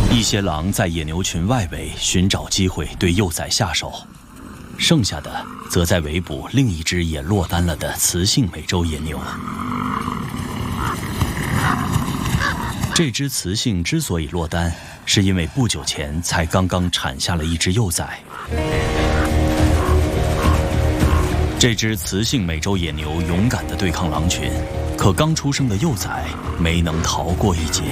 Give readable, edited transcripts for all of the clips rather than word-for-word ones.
一些狼在野牛群外围寻找机会对幼崽下手，剩下的则在围捕另一只也落单了的雌性美洲野牛。这只雌性之所以落单，是因为不久前才刚刚产下了一只幼崽。这只雌性美洲野牛勇敢地对抗狼群，可刚出生的幼崽没能逃过一劫。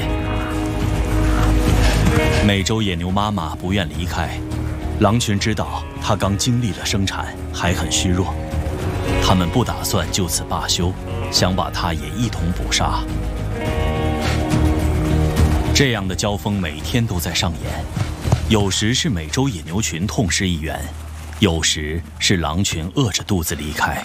美洲野牛妈妈不愿离开，狼群知道它刚经历了生产，还很虚弱，他们不打算就此罢休，想把它也一同捕杀。这样的交锋每天都在上演，有时是美洲野牛群痛失一员，有时是狼群饿着肚子离开。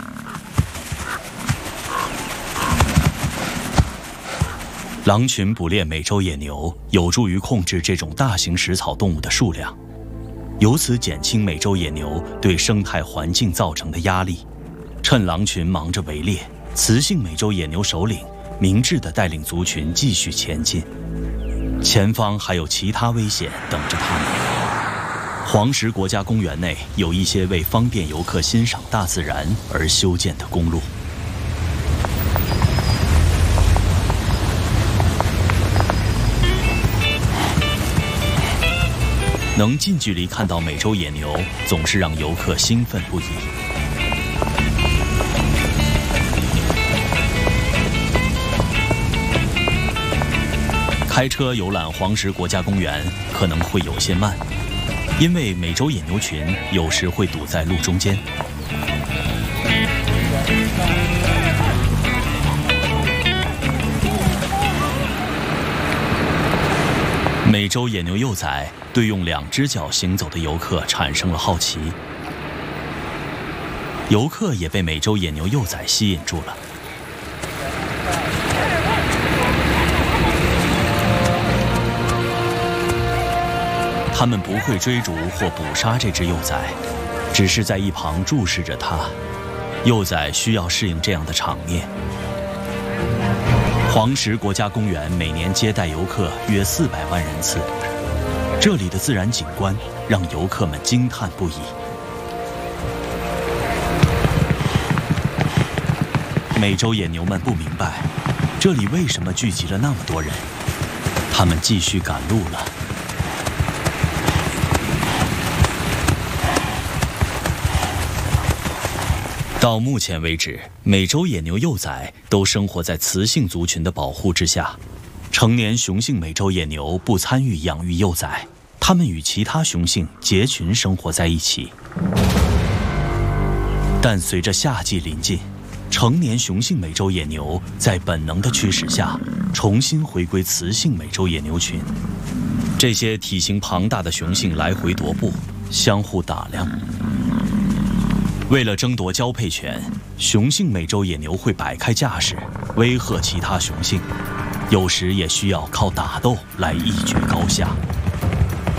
狼群捕猎美洲野牛有助于控制这种大型食草动物的数量，由此减轻美洲野牛对生态环境造成的压力。趁狼群忙着围猎，雌性美洲野牛首领明智地带领族群继续前进。前方还有其他危险等着他们。黄石国家公园内有一些为方便游客欣赏大自然而修建的公路。能近距离看到美洲野牛，总是让游客兴奋不已。开车游览黄石国家公园可能会有些慢，因为美洲野牛群有时会堵在路中间。美洲野牛幼崽对用2只脚行走的游客产生了好奇，游客也被美洲野牛幼崽吸引住了。他们不会追逐或捕杀这只幼崽，只是在一旁注视着它。幼崽需要适应这样的场面。黄石国家公园每年接待游客约400万人次，这里的自然景观让游客们惊叹不已。美洲野牛们不明白，这里为什么聚集了那么多人，他们继续赶路了。到目前为止，美洲野牛幼崽都生活在雌性族群的保护之下。成年雄性美洲野牛不参与养育幼崽，它们与其他雄性结群生活在一起。但随着夏季临近，成年雄性美洲野牛在本能的驱使下，重新回归雌性美洲野牛群。这些体型庞大的雄性来回踱步，相互打量。为了争夺交配权，雄性美洲野牛会摆开架势，威吓其他雄性，有时也需要靠打斗来一决高下。